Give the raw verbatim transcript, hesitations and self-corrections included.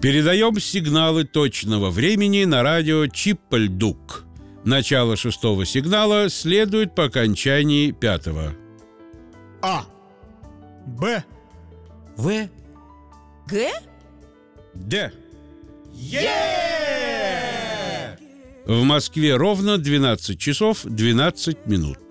Передаем сигналы точного времени на радио Чиппальдук. Начало шестого сигнала следует по окончании пятого. А. Б. В. Г? Д. Е! В Москве ровно двенадцать часов двенадцать минут.